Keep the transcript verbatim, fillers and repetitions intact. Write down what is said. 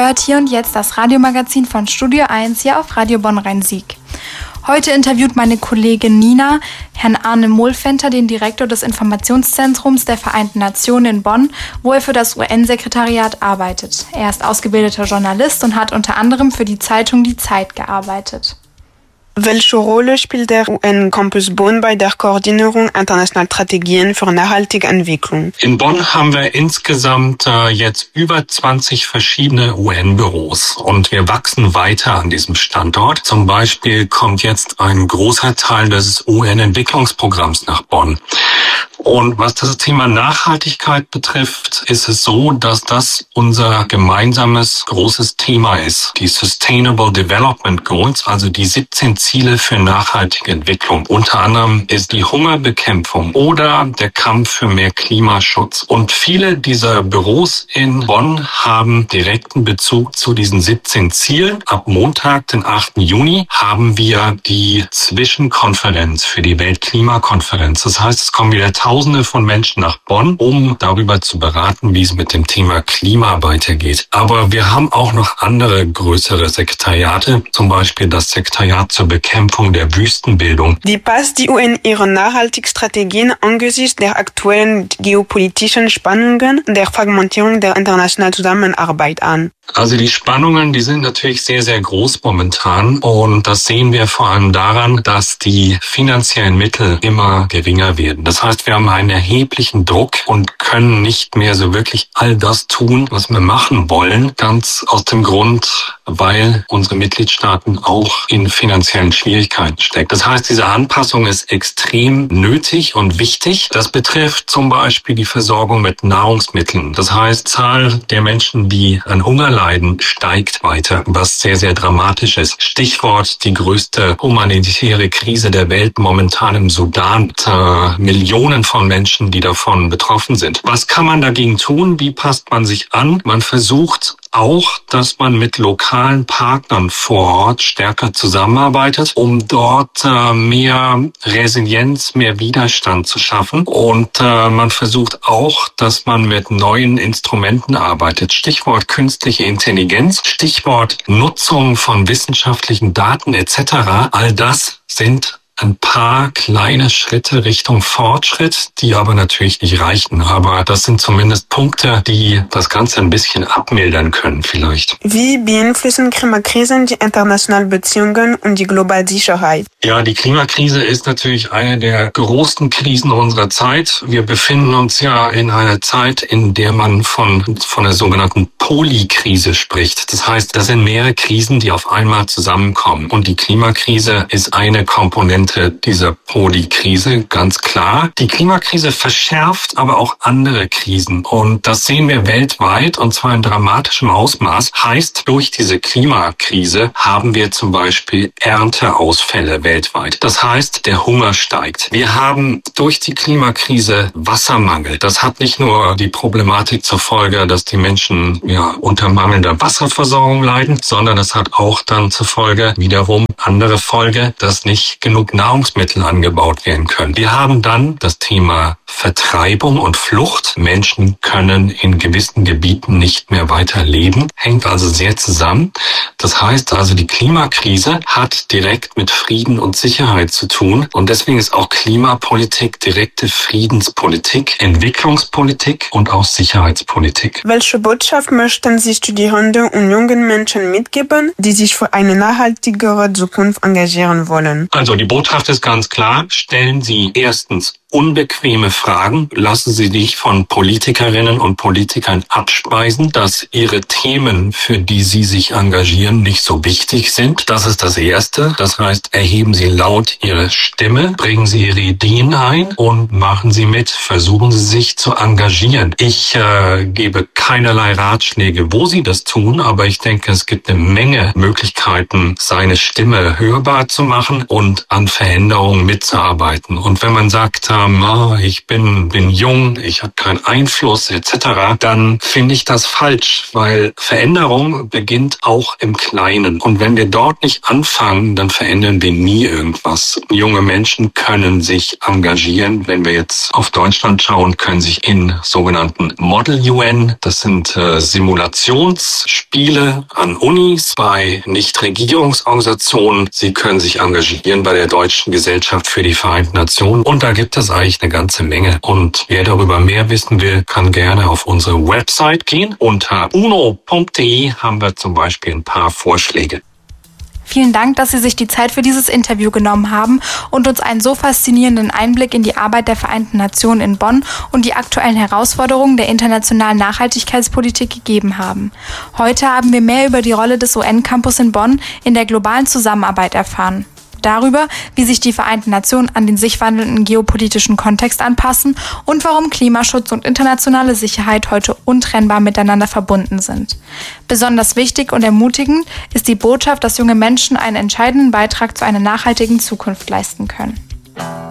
hört Hier und Jetzt das Radiomagazin von Studio eins hier auf Radio Bonn-Rhein-Sieg. Heute interviewt meine Kollegin Nina Herrn Arne Mohlfenter, den Direktor des Informationszentrums der Vereinten Nationen in Bonn, wo er für das U N-Sekretariat arbeitet. Er ist ausgebildeter Journalist und hat unter anderem für die Zeitung Die Zeit gearbeitet. Welche Rolle spielt der U N-Campus Bonn bei der Koordinierung internationaler Strategien für nachhaltige Entwicklung? In Bonn haben wir insgesamt äh, jetzt über zwanzig verschiedene U N-Büros und wir wachsen weiter an diesem Standort. Zum Beispiel kommt jetzt ein großer Teil des U N-Entwicklungsprogramms nach Bonn. Und was das Thema Nachhaltigkeit betrifft, ist es so, dass das unser gemeinsames großes Thema ist. Die Sustainable Development Goals, also die siebzehn Ziele für nachhaltige Entwicklung. Unter anderem ist die Hungerbekämpfung oder der Kampf für mehr Klimaschutz. Und viele dieser Büros in Bonn haben direkten Bezug zu diesen siebzehn Zielen. Ab Montag, den achten Juni, haben wir die Zwischenkonferenz für die Weltklimakonferenz. Das heißt, es kommen wieder Tausende von Menschen nach Bonn, um darüber zu beraten, wie es mit dem Thema Klima weitergeht. Aber wir haben auch noch andere größere Sekretariate, zum Beispiel das Sekretariat zur Bekämpfung der Wüstenbildung. Wie passt die U N ihre Nachhaltigkeitsstrategien angesichts der aktuellen geopolitischen Spannungen und der Fragmentierung der internationalen Zusammenarbeit an? Also die Spannungen, die sind natürlich sehr, sehr groß momentan und das sehen wir vor allem daran, dass die finanziellen Mittel immer geringer werden. Das heißt, wir haben einen erheblichen Druck und können nicht mehr so wirklich all das tun, was wir machen wollen, ganz aus dem Grund, weil unsere Mitgliedstaaten auch in finanziellen Schwierigkeiten stecken. Das heißt, diese Anpassung ist extrem nötig und wichtig. Das betrifft zum Beispiel die Versorgung mit Nahrungsmitteln. Das heißt, die Zahl der Menschen, die an Hunger leiden, steigt weiter, was sehr, sehr dramatisch ist. Stichwort die größte humanitäre Krise der Welt momentan im Sudan. Mit, äh, Millionen von Menschen, die davon betroffen sind. Was kann man dagegen tun? Wie passt man sich an? Man versucht auch, dass man mit lokalen Partnern vor Ort stärker zusammenarbeitet, um dort äh, mehr Resilienz, mehr Widerstand zu schaffen. Und äh, man versucht auch, dass man mit neuen Instrumenten arbeitet. Stichwort künstliche Intelligenz, Stichwort Nutzung von wissenschaftlichen Daten et cetera. All das sind ein paar kleine Schritte Richtung Fortschritt, die aber natürlich nicht reichen. Aber das sind zumindest Punkte, die das Ganze ein bisschen abmildern können vielleicht. Wie beeinflussen Klimakrisen die internationalen Beziehungen und die globale Sicherheit? Ja, die Klimakrise ist natürlich eine der großen Krisen unserer Zeit. Wir befinden uns ja in einer Zeit, in der man von, von der sogenannten Polykrise spricht. Das heißt, das sind mehrere Krisen, die auf einmal zusammenkommen. Und die Klimakrise ist eine Komponente dieser Polykrise, ganz klar. Die Klimakrise verschärft aber auch andere Krisen. Und das sehen wir weltweit, und zwar in dramatischem Ausmaß. Heißt, durch diese Klimakrise haben wir zum Beispiel Ernteausfälle weltweit. Das heißt, der Hunger steigt. Wir haben durch die Klimakrise Wassermangel. Das hat nicht nur die Problematik zur Folge, dass die Menschen ja unter mangelnder Wasserversorgung leiden, sondern es hat auch dann zur Folge wiederum andere Folge, dass nicht genug Nahrungsmittel angebaut werden können. Wir haben dann das Thema Vertreibung und Flucht. Menschen können in gewissen Gebieten nicht mehr weiter leben. Hängt also sehr zusammen. Das heißt also, die Klimakrise hat direkt mit Frieden und Sicherheit zu tun. Und deswegen ist auch Klimapolitik direkte Friedenspolitik, Entwicklungspolitik und auch Sicherheitspolitik. Welche Botschaft möchten Sie Studierenden und jungen Menschen mitgeben, die sich für eine nachhaltigere Zukunft engagieren wollen? Also die Botschaft ist ganz klar. Stellen Sie erstens unbequeme Fragen. Lassen Sie sich von Politikerinnen und Politikern abspeisen, dass ihre Themen, für die sie sich engagieren, nicht so wichtig sind. Das ist das Erste. Das heißt, erheben Sie laut Ihre Stimme, bringen Sie Ihre Ideen ein und machen Sie mit. Versuchen Sie sich zu engagieren. Ich äh, gebe keinerlei Ratschläge, wo Sie das tun, aber ich denke, es gibt eine Menge Möglichkeiten, seine Stimme hörbar zu machen und an Veränderungen mitzuarbeiten. Und wenn man sagt, haben, ah, ich bin, bin jung, ich habe keinen Einfluss et cetera, dann finde ich das falsch, weil Veränderung beginnt auch im Kleinen. Und wenn wir dort nicht anfangen, dann verändern wir nie irgendwas. Junge Menschen können sich engagieren. Wenn wir jetzt auf Deutschland schauen, können sich in sogenannten Model U N, das sind äh, Simulationsspiele an Unis, bei Nichtregierungsorganisationen. Sie können sich engagieren bei der Deutschen Gesellschaft für die Vereinten Nationen. Und da gibt es eigentlich eine ganze Menge. Und wer darüber mehr wissen will, kann gerne auf unsere Website gehen. Unter uno punkt de haben wir zum Beispiel ein paar Vorschläge. Vielen Dank, dass Sie sich die Zeit für dieses Interview genommen haben und uns einen so faszinierenden Einblick in die Arbeit der Vereinten Nationen in Bonn und die aktuellen Herausforderungen der internationalen Nachhaltigkeitspolitik gegeben haben. Heute haben wir mehr über die Rolle des U N-Campus in Bonn in der globalen Zusammenarbeit erfahren. Darüber, wie sich die Vereinten Nationen an den sich wandelnden geopolitischen Kontext anpassen und warum Klimaschutz und internationale Sicherheit heute untrennbar miteinander verbunden sind. Besonders wichtig und ermutigend ist die Botschaft, dass junge Menschen einen entscheidenden Beitrag zu einer nachhaltigen Zukunft leisten können.